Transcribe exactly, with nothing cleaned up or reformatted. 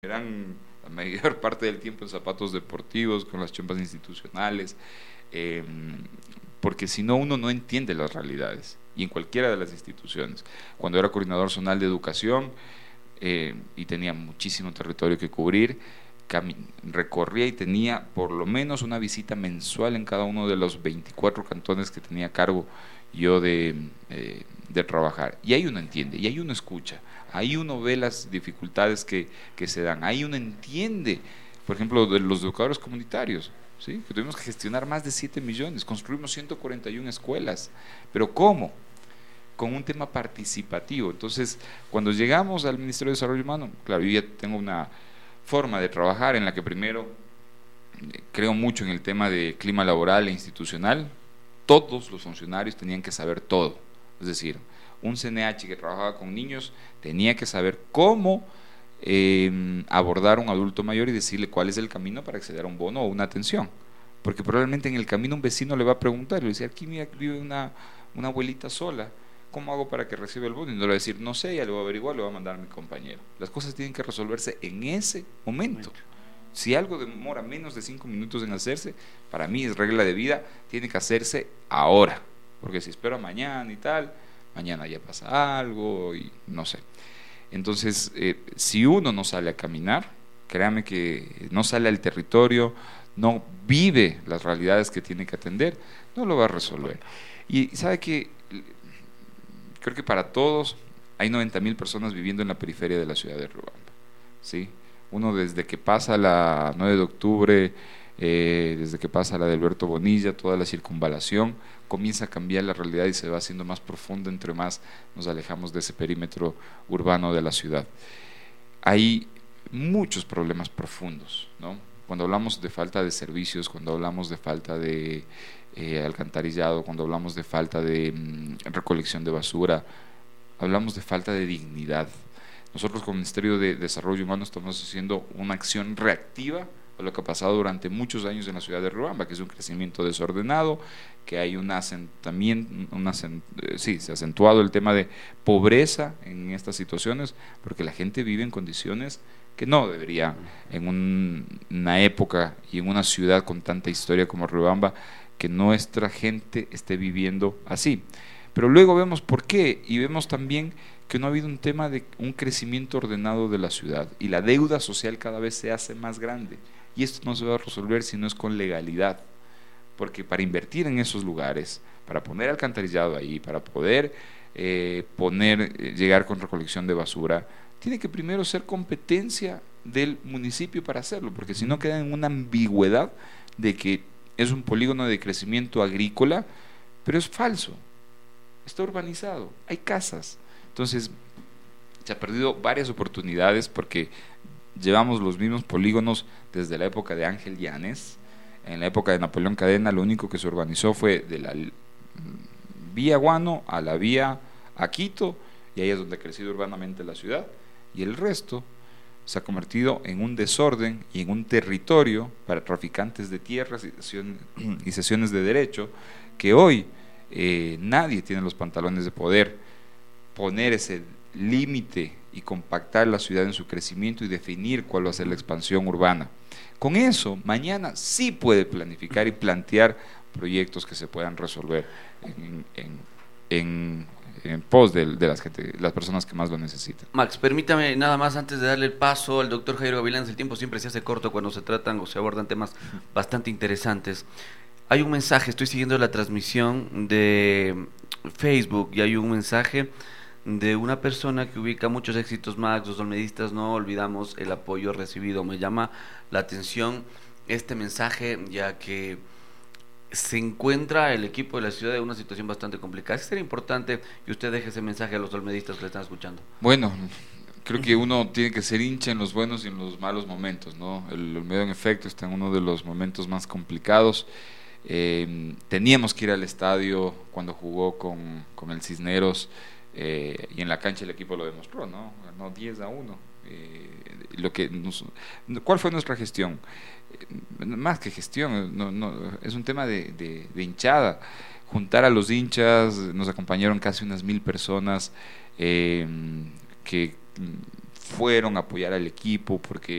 eran la mayor parte del tiempo en zapatos deportivos, con las chompas institucionales, eh, porque si no uno no entiende las realidades, y en cualquiera de las instituciones. Cuando era coordinador zonal de educación eh, y tenía muchísimo territorio que cubrir, recorría y tenía por lo menos una visita mensual en cada uno de los veinticuatro cantones que tenía a cargo yo de, eh, de trabajar. Y ahí uno entiende, y ahí uno escucha, ahí uno ve las dificultades que, que se dan, ahí uno entiende, por ejemplo, de los educadores comunitarios, ¿sí? Que tuvimos que gestionar más de siete millones, construimos ciento cuarenta y una escuelas, pero ¿cómo? Con un tema participativo. Entonces, cuando llegamos al Ministerio de Desarrollo Humano, claro, yo ya tengo una forma de trabajar en la que primero eh, creo mucho en el tema de clima laboral e institucional. Todos los funcionarios tenían que saber todo, es decir, un C N H que trabajaba con niños tenía que saber cómo eh, abordar a un adulto mayor y decirle cuál es el camino para acceder a un bono o una atención, porque probablemente en el camino un vecino le va a preguntar, le va a decir, aquí mira, vive una, una abuelita sola, ¿cómo hago para que reciba el bono? Y no le va a decir, no sé, ya lo voy a averiguar, lo va a mandar a mi compañero. Las cosas tienen que resolverse en ese momento. Si algo demora menos de cinco minutos en hacerse, para mí es regla de vida, tiene que hacerse ahora, porque si espero a mañana y tal, mañana ya pasa algo y no sé. Entonces, eh, si uno no sale a caminar, créame que no sale al territorio, no vive las realidades que tiene que atender, no lo va a resolver. Y sabe que creo que para todos hay noventa mil personas viviendo en la periferia de la ciudad de Riobamba, ¿sí? Uno desde que pasa la nueve de octubre, eh, desde que pasa la de Alberto Bonilla, toda la circunvalación, comienza a cambiar la realidad y se va haciendo más profunda entre más nos alejamos de ese perímetro urbano de la ciudad. Hay muchos problemas profundos, ¿no? Cuando hablamos de falta de servicios, cuando hablamos de falta de eh, alcantarillado, cuando hablamos de falta de mm, recolección de basura, hablamos de falta de dignidad. Nosotros como Ministerio de Desarrollo Humano estamos haciendo una acción reactiva a lo que ha pasado durante muchos años en la ciudad de Riobamba, que es un crecimiento desordenado, que hay un asentamiento, un asent, eh, sí, se ha acentuado el tema de pobreza en estas situaciones, porque la gente vive en condiciones que no debería, en un, una época y en una ciudad con tanta historia como Riobamba, que nuestra gente esté viviendo así. Pero luego vemos por qué, y vemos también que no ha habido un tema de un crecimiento ordenado de la ciudad, y la deuda social cada vez se hace más grande, y esto no se va a resolver si no es con legalidad, porque para invertir en esos lugares, para poner alcantarillado ahí, para poder eh, poner, eh, llegar con recolección de basura, tiene que primero ser competencia del municipio para hacerlo, porque si no queda en una ambigüedad de que es un polígono de crecimiento agrícola, pero es falso, está urbanizado, hay casas. Entonces se ha perdido varias oportunidades porque llevamos los mismos polígonos desde la época de Ángel Llanes. En la época de Napoleón Cadena lo único que se urbanizó fue de la vía Guano a la vía a Quito, y ahí es donde ha crecido urbanamente la ciudad, y el resto se ha convertido en un desorden y en un territorio para traficantes de tierras y sesiones de derecho, que hoy eh, nadie tiene los pantalones de poder poner ese límite y compactar la ciudad en su crecimiento y definir cuál va a ser la expansión urbana. Con eso, mañana sí puede planificar y plantear proyectos que se puedan resolver en, en, en, en pos de, de las, gente, las personas que más lo necesitan. Max, permítame nada más antes de darle el paso al doctor Jairo Gavilán, el tiempo siempre se hace corto cuando se tratan o se abordan temas bastante interesantes. Hay un mensaje, estoy siguiendo la transmisión de Facebook y hay un mensaje de una persona que ubica muchos éxitos, Max, los olmedistas no olvidamos el apoyo recibido. Me llama la atención este mensaje, ya que se encuentra el equipo de la ciudad en una situación bastante complicada. Sería importante que usted deje ese mensaje a los olmedistas que le están escuchando. Bueno, creo que uno tiene que ser hincha en los buenos y en los malos momentos, ¿no? El Olmedo en efecto está en uno de los momentos más complicados. Eh, teníamos que ir al estadio cuando jugó con, con el Cisneros, eh, y en la cancha el equipo lo demostró, ¿no? Ganó diez a uno. Eh, lo que nos, ¿cuál fue nuestra gestión? Eh, más que gestión, no, no, es un tema de, de, de hinchada. Juntar a los hinchas, nos acompañaron casi unas mil personas, eh, que fueron a apoyar al equipo, porque